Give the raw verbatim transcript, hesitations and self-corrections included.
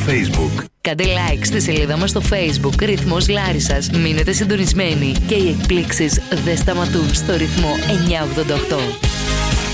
Facebook. Κάντε like στη σελίδα μας στο Facebook Ρυθμός Λάρισσας. Μείνετε συντονισμένοι και οι εκπλήξεις δεν σταματούν στο ρυθμό εννιακόσια ογδόντα οκτώ.